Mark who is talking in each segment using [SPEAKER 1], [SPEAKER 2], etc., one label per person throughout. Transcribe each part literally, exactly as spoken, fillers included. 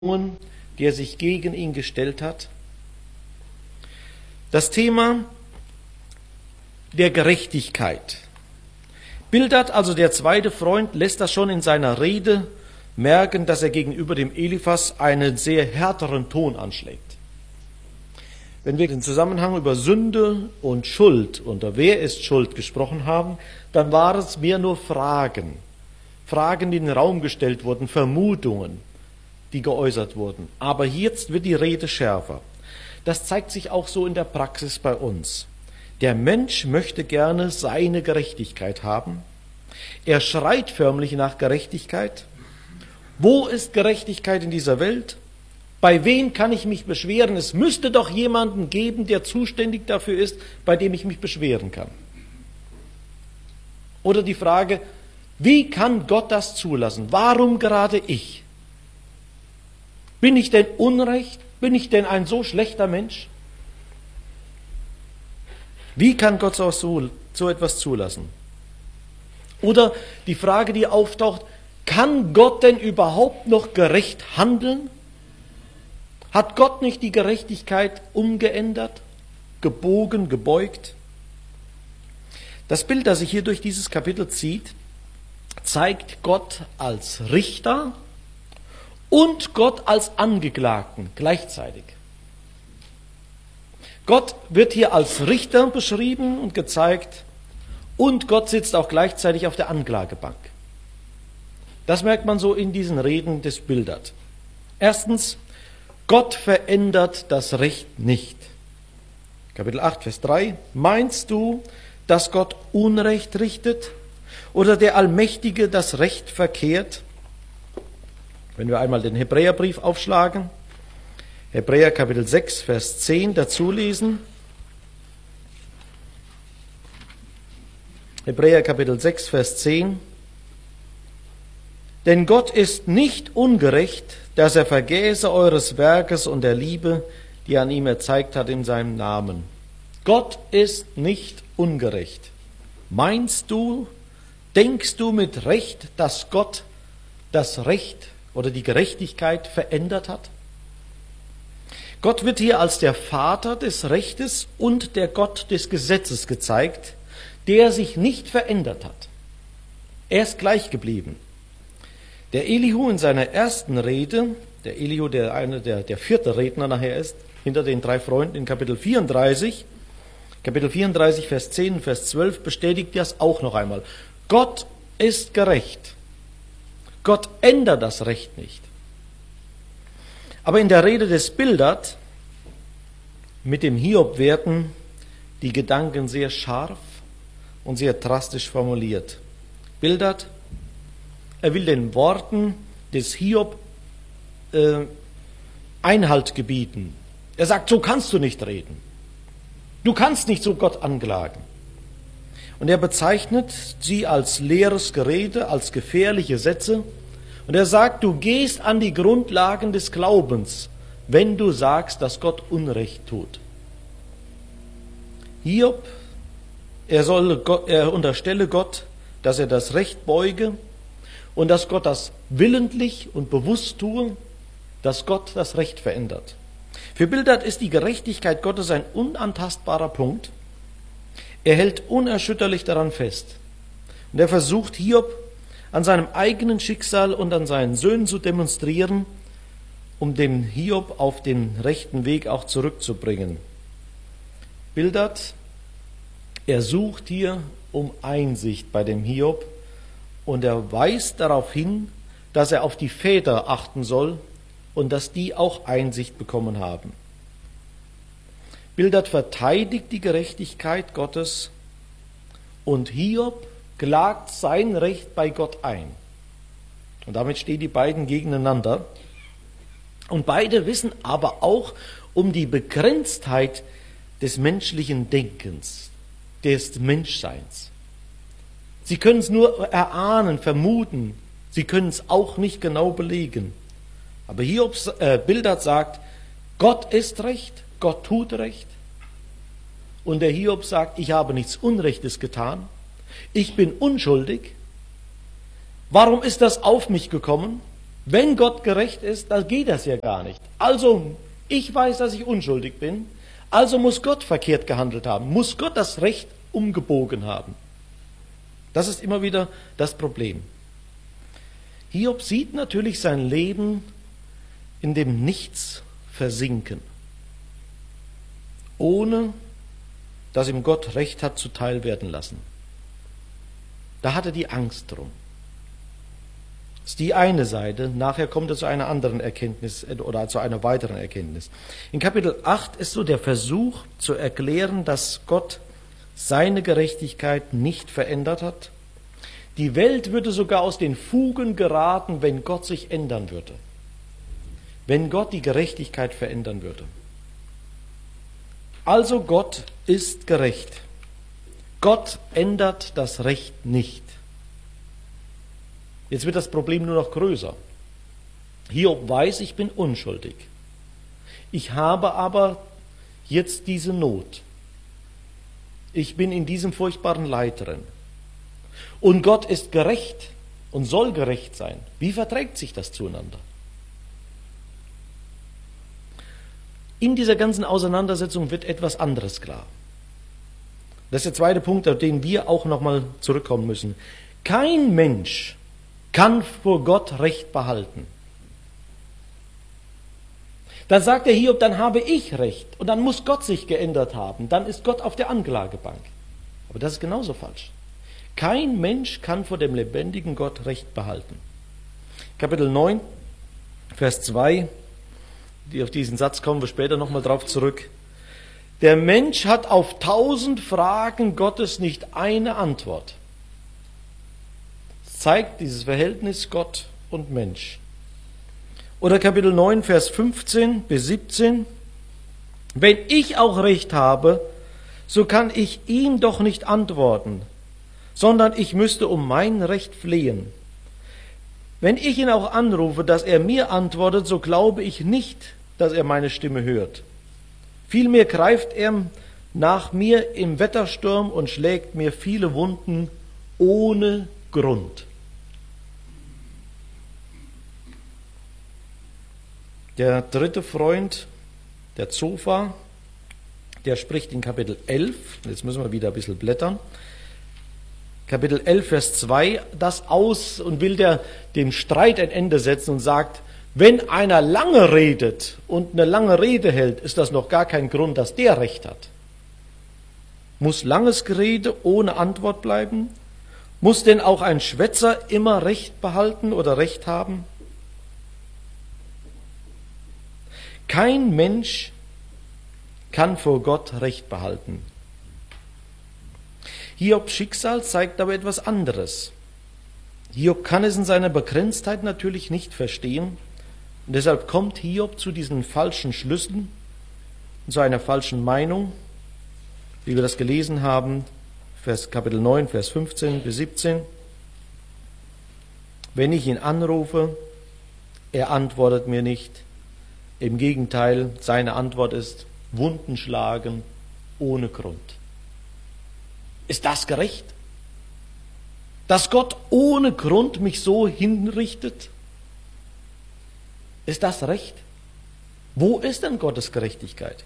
[SPEAKER 1] die er sich gegen ihn gestellt hat. Das Thema der Gerechtigkeit. Bildad, also der zweite Freund, lässt das schon in seiner Rede merken, dass er gegenüber dem Eliphas einen sehr härteren Ton anschlägt. Wenn wir den Zusammenhang über Sünde und Schuld und wer ist schuld gesprochen haben, dann waren es mehr nur Fragen. Fragen, die in den Raum gestellt wurden, Vermutungen, die geäußert wurden. Aber jetzt wird die Rede schärfer. Das zeigt sich auch so in der Praxis bei uns. Der Mensch möchte gerne seine Gerechtigkeit haben. Er schreit förmlich nach Gerechtigkeit. Wo ist Gerechtigkeit in dieser Welt? Bei wem kann ich mich beschweren? Es müsste doch jemanden geben, der zuständig dafür ist, bei dem ich mich beschweren kann. Oder die Frage, wie kann Gott das zulassen? Warum gerade ich? Bin ich denn unrecht? Bin ich denn ein so schlechter Mensch? Wie kann Gott so, so etwas zulassen? Oder die Frage, die auftaucht, kann Gott denn überhaupt noch gerecht handeln? Hat Gott nicht die Gerechtigkeit umgeändert, gebogen, gebeugt? Das Bild, das sich hier durch dieses Kapitel zieht, zeigt Gott als Richter und Gott als Angeklagten gleichzeitig. Gott wird hier als Richter beschrieben und gezeigt und Gott sitzt auch gleichzeitig auf der Anklagebank. Das merkt man so in diesen Reden des Bildad. Erstens, Gott verändert das Recht nicht. Kapitel acht, Vers drei. Meinst du, dass Gott Unrecht richtet oder der Allmächtige das Recht verkehrt? Wenn wir einmal den Hebräerbrief aufschlagen, Hebräer Kapitel sechs, Vers zehn dazu lesen. Hebräer Kapitel sechs, Vers zehn. Denn Gott ist nicht ungerecht, dass er vergäße eures Werkes und der Liebe, die er an ihm erzeigt hat in seinem Namen. Gott ist nicht ungerecht. Meinst du, denkst du mit Recht, dass Gott das Recht oder die Gerechtigkeit verändert hat? Gott wird hier als der Vater des Rechtes und der Gott des Gesetzes gezeigt, der sich nicht verändert hat. Er ist gleich geblieben. Der Elihu in seiner ersten Rede, der Elihu, der eine der, der vierte Redner nachher ist, hinter den drei Freunden in Kapitel vierunddreißig, Kapitel vierunddreißig, Vers zehn und Vers zwölf bestätigt das auch noch einmal. Gott ist gerecht. Gott ändert das Recht nicht. Aber in der Rede des Bildad mit dem Hiob werden die Gedanken sehr scharf und sehr drastisch formuliert. Bildad, er will den Worten des Hiob äh, Einhalt gebieten. Er sagt, so kannst du nicht reden. Du kannst nicht so Gott anklagen. Und er bezeichnet sie als leeres Gerede, als gefährliche Sätze. Und er sagt, du gehst an die Grundlagen des Glaubens, wenn du sagst, dass Gott Unrecht tut. Hiob, er, soll, er unterstelle Gott, dass er das Recht beuge und dass Gott das willentlich und bewusst tue, dass Gott das Recht verändert. Für Bildad ist die Gerechtigkeit Gottes ein unantastbarer Punkt. Er hält unerschütterlich daran fest. Und er versucht Hiob an seinem eigenen Schicksal und an seinen Söhnen zu demonstrieren, um den Hiob auf den rechten Weg auch zurückzubringen. Bildad, er sucht hier um Einsicht bei dem Hiob und er weist darauf hin, dass er auf die Väter achten soll und dass die auch Einsicht bekommen haben. Bildad verteidigt die Gerechtigkeit Gottes und Hiob klagt sein Recht bei Gott ein. Und damit stehen die beiden gegeneinander. Und beide wissen aber auch um die Begrenztheit des menschlichen Denkens, des Menschseins. Sie können es nur erahnen, vermuten. Sie können es auch nicht genau belegen. Aber Hiob, äh, Bildad sagt, Gott ist recht, Gott tut recht. Und der Hiob sagt, ich habe nichts Unrechtes getan. Ich bin unschuldig. Warum ist das auf mich gekommen? Wenn Gott gerecht ist, dann geht das ja gar nicht. Also, ich weiß, dass ich unschuldig bin, also muss Gott verkehrt gehandelt haben, muss Gott das Recht umgebogen haben. Das ist immer wieder das Problem. Hiob sieht natürlich sein Leben in dem Nichts versinken, ohne dass ihm Gott Recht hat zuteil werden lassen. Da hat er die Angst drum. Das ist die eine Seite. Nachher kommt er zu einer anderen Erkenntnis oder zu einer weiteren Erkenntnis. In Kapitel acht ist so der Versuch zu erklären, dass Gott seine Gerechtigkeit nicht verändert hat. Die Welt würde sogar aus den Fugen geraten, wenn Gott sich ändern würde. Wenn Gott die Gerechtigkeit verändern würde. Also Gott ist gerecht. Gott ändert das Recht nicht. Jetzt wird das Problem nur noch größer. Hiob weiß, ich bin unschuldig. Ich habe aber jetzt diese Not. Ich bin in diesem furchtbaren Leid drin. Und Gott ist gerecht und soll gerecht sein. Wie verträgt sich das zueinander? In dieser ganzen Auseinandersetzung wird etwas anderes klar. Das ist der zweite Punkt, auf den wir auch nochmal zurückkommen müssen. Kein Mensch kann vor Gott Recht behalten. Dann sagt der Hiob, dann habe ich Recht und dann muss Gott sich geändert haben. Dann ist Gott auf der Anklagebank. Aber das ist genauso falsch. Kein Mensch kann vor dem lebendigen Gott Recht behalten. Kapitel neun, Vers zwei, auf diesen Satz kommen wir später nochmal drauf zurück. Der Mensch hat auf tausend Fragen Gottes nicht eine Antwort. Das zeigt dieses Verhältnis Gott und Mensch. Oder Kapitel neun, Vers fünfzehn bis siebzehn. Wenn ich auch Recht habe, so kann ich ihm doch nicht antworten, sondern ich müsste um mein Recht flehen. Wenn ich ihn auch anrufe, dass er mir antwortet, so glaube ich nicht, dass er meine Stimme hört. Vielmehr greift er nach mir im Wettersturm und schlägt mir viele Wunden ohne Grund. Der dritte Freund, der Zophar, der spricht in Kapitel elf, jetzt müssen wir wieder ein bisschen blättern, Kapitel elf, Vers zwei, das aus und will der dem Streit ein Ende setzen und sagt, wenn einer lange redet und eine lange Rede hält, ist das noch gar kein Grund, dass der Recht hat. Muss langes Gerede ohne Antwort bleiben? Muss denn auch ein Schwätzer immer Recht behalten oder Recht haben? Kein Mensch kann vor Gott Recht behalten. Hiobs Schicksal zeigt aber etwas anderes. Hiob kann es in seiner Begrenztheit natürlich nicht verstehen. Und deshalb kommt Hiob zu diesen falschen Schlüssen, zu einer falschen Meinung, wie wir das gelesen haben, Vers, Kapitel neun, Vers fünfzehn bis siebzehn. Wenn ich ihn anrufe, er antwortet mir nicht. Im Gegenteil, seine Antwort ist Wunden schlagen ohne Grund. Ist das gerecht? Dass Gott ohne Grund mich so hinrichtet? Ist das Recht? Wo ist denn Gottes Gerechtigkeit?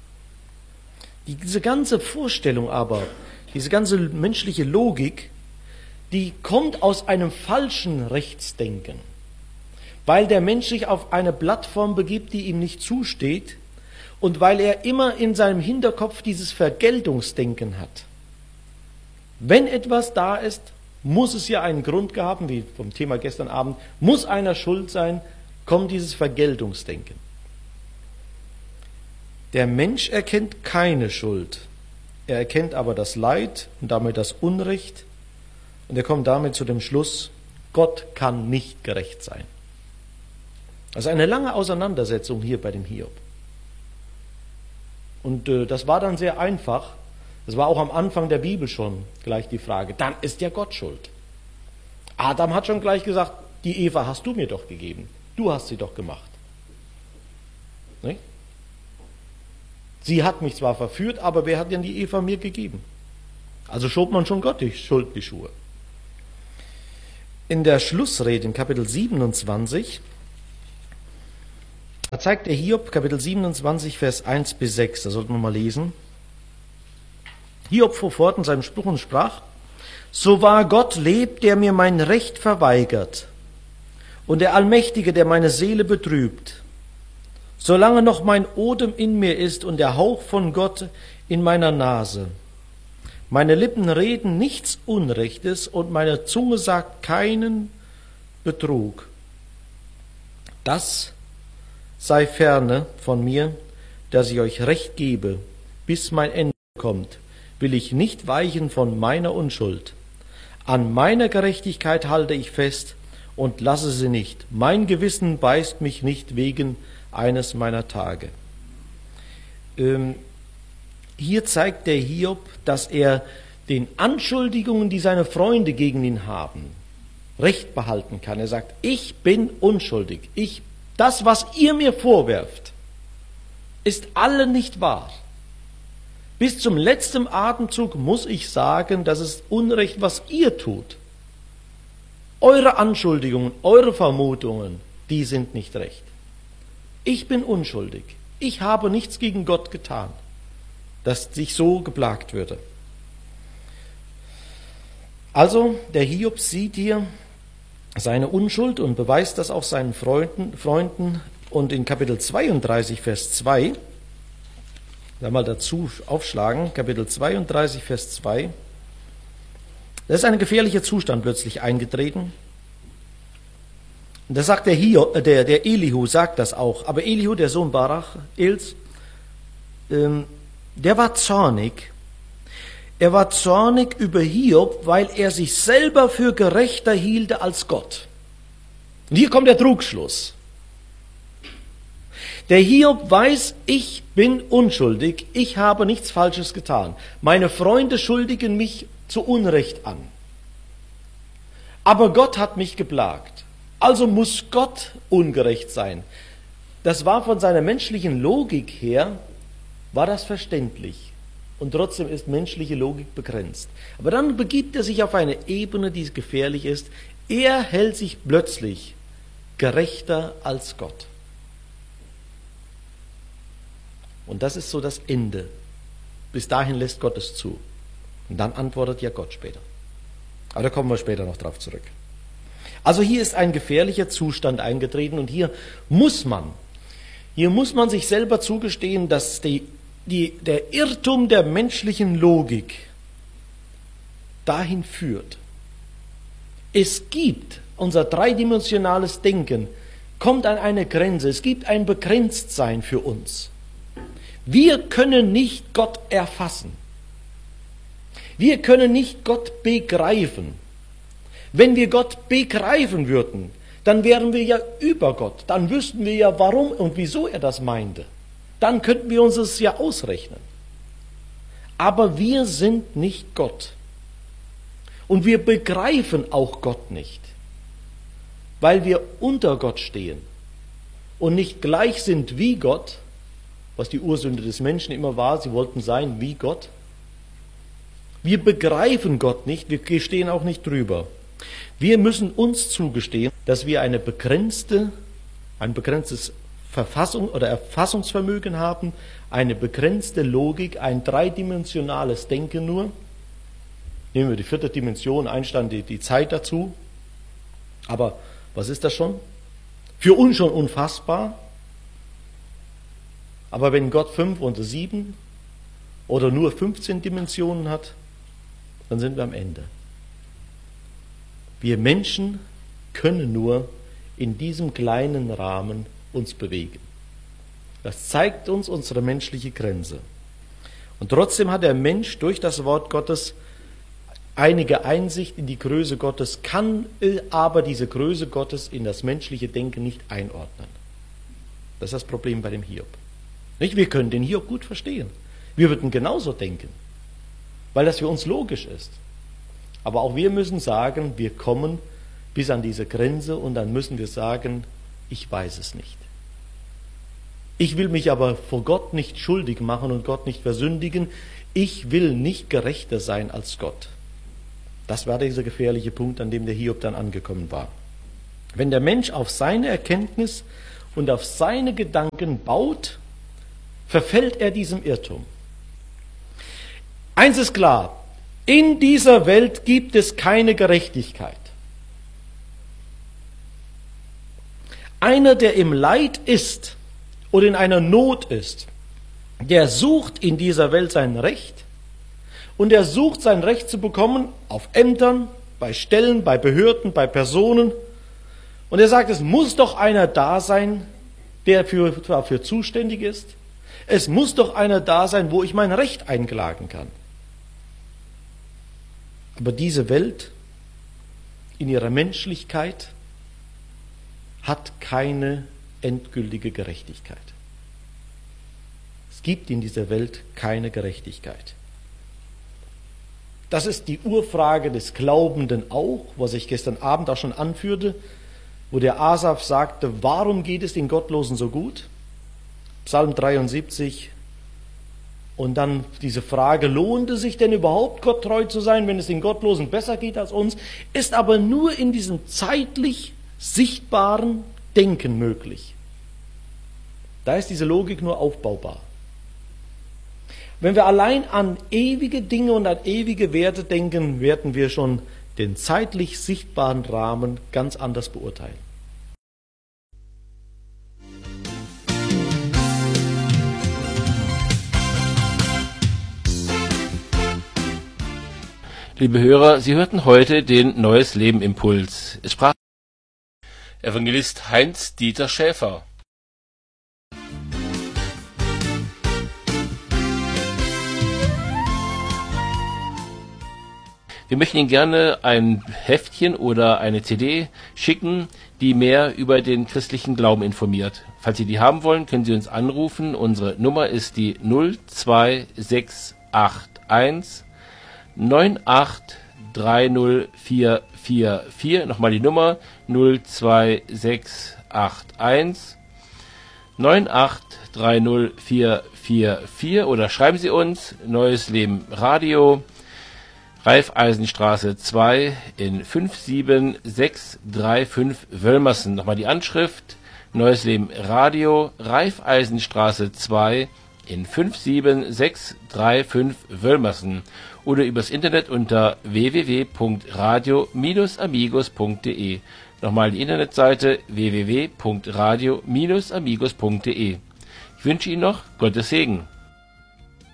[SPEAKER 1] Diese ganze Vorstellung aber, diese ganze menschliche Logik, die kommt aus einem falschen Rechtsdenken, weil der Mensch sich auf eine Plattform begibt, die ihm nicht zusteht und weil er immer in seinem Hinterkopf dieses Vergeltungsdenken hat. Wenn etwas da ist, muss es ja einen Grund gehabt, wie vom Thema gestern Abend, muss einer schuld sein, kommt dieses Vergeltungsdenken. Der Mensch erkennt keine Schuld, er erkennt aber das Leid und damit das Unrecht und er kommt damit zu dem Schluss, Gott kann nicht gerecht sein. Also eine lange Auseinandersetzung hier bei dem Hiob. Und äh, das war dann sehr einfach. Das war auch am Anfang der Bibel schon gleich die Frage. Dann ist ja Gott schuld. Adam hat schon gleich gesagt, die Eva hast du mir doch gegeben. Du hast sie doch gemacht. Nicht? Sie hat mich zwar verführt, aber wer hat denn die Eva mir gegeben? Also schob man schon Gott die Schuld in die Schuhe. in der Schlussrede in Kapitel siebenundzwanzig, da zeigt der Hiob, Kapitel siebenundzwanzig, Vers eins bis sechs, da sollten wir mal lesen. Hiob fuhr fort in seinem Spruch und sprach: So wahr Gott lebt, der mir mein Recht verweigert, und der Allmächtige, der meine Seele betrübt, solange noch mein Odem in mir ist und der Hauch von Gott in meiner Nase. Meine Lippen reden nichts Unrechtes und meine Zunge sagt keinen Betrug. Das sei ferne von mir, dass ich euch Recht gebe, bis mein Ende kommt, will ich nicht weichen von meiner Unschuld. An meiner Gerechtigkeit halte ich fest und lasse sie nicht. Mein Gewissen beißt mich nicht wegen eines meiner Tage. Ähm, hier zeigt der Hiob, dass er den Anschuldigungen, die seine Freunde gegen ihn haben, Recht behalten kann. Er sagt, ich bin unschuldig. Ich, das, was ihr mir vorwerft, ist alle nicht wahr. Bis zum letzten Atemzug muss ich sagen, das ist Unrecht, was ihr tut. Eure Anschuldigungen, eure Vermutungen, die sind nicht recht. Ich bin unschuldig. Ich habe nichts gegen Gott getan, dass ich so geplagt würde. Also, der Hiob sieht hier seine Unschuld und beweist das auch seinen Freunden. Freunden. Und in Kapitel zweiunddreißig, Vers zwei, da mal dazu aufschlagen, Kapitel zweiunddreißig, Vers zwei, da ist ein gefährlicher Zustand plötzlich eingetreten. Und da sagt der, Hiob, der, der Elihu, sagt das auch, aber Elihu, der Sohn Barachels, ähm, der war zornig. Er war zornig über Hiob, weil er sich selber für gerechter hielte als Gott. Und hier kommt der Trugschluss. Der Hiob weiß, ich bin unschuldig, ich habe nichts Falsches getan. Meine Freunde schuldigen mich zu Unrecht an. Aber Gott hat mich geplagt. Also muss Gott ungerecht sein. Das war von seiner menschlichen Logik her, war das verständlich. Und trotzdem ist menschliche Logik begrenzt. Aber dann begibt er sich auf eine Ebene, die gefährlich ist. Er hält sich plötzlich gerechter als Gott. Und das ist so das Ende. Bis dahin lässt Gott es zu. Und dann antwortet ja Gott später. Aber da kommen wir später noch drauf zurück. Also hier ist ein gefährlicher Zustand eingetreten und hier muss man, hier muss man sich selber zugestehen, dass die, die, der Irrtum der menschlichen Logik dahin führt. Es gibt, unser dreidimensionales Denken kommt an eine Grenze, es gibt ein Begrenztsein für uns. Wir können nicht Gott erfassen. Wir können nicht Gott begreifen. Wenn wir Gott begreifen würden, dann wären wir ja über Gott. Dann wüssten wir ja, warum und wieso er das meinte. Dann könnten wir uns es ja ausrechnen. Aber wir sind nicht Gott. Und wir begreifen auch Gott nicht, weil wir unter Gott stehen und nicht gleich sind wie Gott, was die Ursünde des Menschen immer war, sie wollten sein wie Gott. Wir begreifen Gott nicht, wir stehen auch nicht drüber. Wir müssen uns zugestehen, dass wir eine begrenzte, ein begrenztes Verfassung oder Erfassungsvermögen haben, eine begrenzte Logik, ein dreidimensionales Denken nur. Nehmen wir die vierte Dimension, Einstein die, die Zeit dazu. Aber was ist das schon? Für uns schon unfassbar. Aber wenn Gott fünf oder sieben oder nur fünfzehn Dimensionen hat, dann sind wir am Ende. Wir Menschen können nur in diesem kleinen Rahmen uns bewegen. Das zeigt uns unsere menschliche Grenze. Und trotzdem hat der Mensch durch das Wort Gottes einige Einsicht in die Größe Gottes, kann aber diese Größe Gottes in das menschliche Denken nicht einordnen. Das ist das Problem bei dem Hiob. Nicht? Wir können den Hiob gut verstehen. Wir würden genauso denken, weil das für uns logisch ist. Aber auch wir müssen sagen, wir kommen bis an diese Grenze und dann müssen wir sagen, ich weiß es nicht. Ich will mich aber vor Gott nicht schuldig machen und Gott nicht versündigen. Ich will nicht gerechter sein als Gott. Das war dieser gefährliche Punkt, an dem der Hiob dann angekommen war. Wenn der Mensch auf seine Erkenntnis und auf seine Gedanken baut, verfällt er diesem Irrtum. Eins ist klar, in dieser Welt gibt es keine Gerechtigkeit. Einer, der im Leid ist oder in einer Not ist, der sucht in dieser Welt sein Recht und er sucht sein Recht zu bekommen auf Ämtern, bei Stellen, bei Behörden, bei Personen. Und er sagt, es muss doch einer da sein, der für, dafür zuständig ist. Es muss doch einer da sein, wo ich mein Recht einklagen kann. Aber diese Welt in ihrer Menschlichkeit hat keine endgültige Gerechtigkeit. Es gibt in dieser Welt keine Gerechtigkeit. Das ist die Urfrage des Glaubenden auch, was ich gestern Abend auch schon anführte, wo der Asaf sagte, warum geht es den Gottlosen so gut? Psalm dreiundsiebzig. Und dann diese Frage, lohnt es sich denn überhaupt, Gott treu zu sein, wenn es den Gottlosen besser geht als uns? Ist aber nur in diesem zeitlich sichtbaren Denken möglich. Da ist diese Logik nur aufbaubar. Wenn wir allein an ewige Dinge und an ewige Werte denken, werden wir schon den zeitlich sichtbaren Rahmen ganz anders beurteilen.
[SPEAKER 2] Liebe Hörer, Sie hörten heute den Neues Leben Impuls. Es sprach Evangelist Heinz-Dieter Schäfer. Wir möchten Ihnen gerne ein Heftchen oder eine C D schicken, die mehr über den christlichen Glauben informiert. Falls Sie die haben wollen, können Sie uns anrufen. Unsere Nummer ist die null zwei sechs acht eins neun acht drei null vier vier vier. Nochmal die Nummer null zwei sechs acht eins neun acht drei null vier vier vier oder schreiben Sie uns Neues Leben Radio, Raiffeisenstraße zwei in fünf sieben sechs drei fünf Wölmersen. Nochmal die Anschrift Neues Leben Radio, Raiffeisenstraße zwei in fünf sieben sechs drei fünf Wölmersen oder übers Internet unter w w w punkt radio Bindestrich amigos punkt de. Nochmal die Internetseite w w w punkt radio Bindestrich amigos punkt de. Ich wünsche Ihnen noch Gottes Segen.